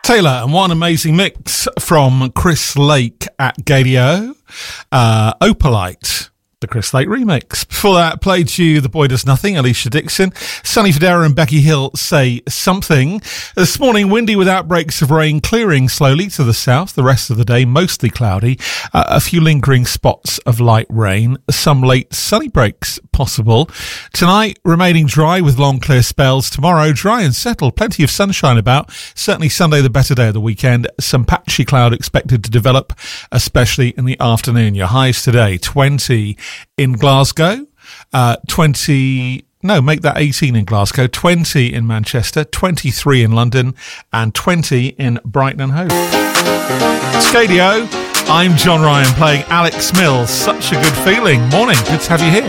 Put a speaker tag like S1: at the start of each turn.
S1: Taylor, and what an amazing mix from Chris Lake at Gadio. Opalite, the Chris Lake remix. Before that, played you The Boy Does Nothing, Alicia Dixon. Sonny Fodera and Becky Hill, Say Something. This morning, windy with outbreaks of rain, clearing slowly to the south. The rest of the day, mostly cloudy. A few lingering spots of light rain. Some late sunny breaks possible. Tonight, remaining dry with long clear spells. Tomorrow, dry and settled. Plenty of sunshine about. Certainly Sunday, the better day of the weekend. Some patchy cloud expected to develop, especially in the afternoon. Your highs today, 20 in Glasgow, make that 18 in Glasgow, 20 in Manchester, 23 in London, and 20 in Brighton and Hove. Scadio, I'm John Ryan playing Alex Mills. Such a good feeling. Morning, good to have you here.